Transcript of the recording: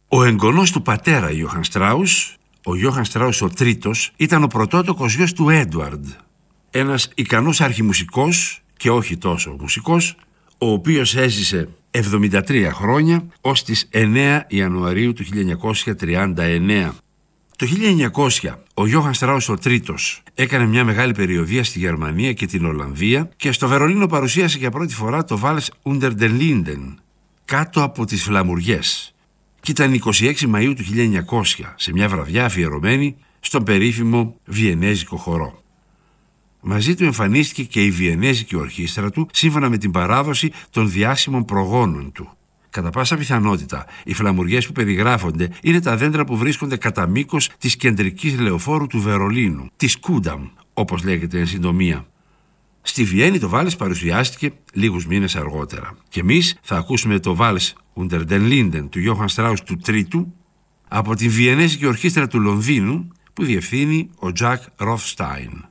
Ο εγγονός του πατέρα Ιωχάν Στράους, ο Ιωχάν Στράους ο τρίτος, ήταν ο πρωτότοκος γιος του Έντουαρντ, ένας ικανός αρχιμουσικός και όχι τόσο μουσικός, ο οποίος έζησε 73 χρόνια ως τις 9 Ιανουαρίου του 1939. Το 1900 ο Ιωχάν Στράους ο τρίτος έκανε μια μεγάλη περιοδεία στη Γερμανία και την Ολλανδία και στο Βερολίνο παρουσίασε για πρώτη φορά το βάλς Unter den Linden, κάτω από τις φλαμουριές. Και ήταν 26 Μαΐου του 1900, σε μια βραδιά αφιερωμένη στον περίφημο Βιενέζικο χορό. Μαζί του εμφανίστηκε και η Βιενέζικη ορχήστρα του, σύμφωνα με την παράδοση των διάσημων προγόνων του. Κατά πάσα πιθανότητα, οι φλαμουριές που περιγράφονται είναι τα δέντρα που βρίσκονται κατά μήκος της κεντρικής λεωφόρου του Βερολίνου, της Κούνταμ, όπως λέγεται εν συντομία. Στη Βιέννη το βάλς παρουσιάστηκε λίγους μήνες αργότερα. Και εμείς θα ακούσουμε το βάλς Unter den Linden του Ιωχάν Στράους του τρίτου από την Βιενέζικη ορχήστρα του Λονδίνου που διευθύνει ο Jack Rothstein.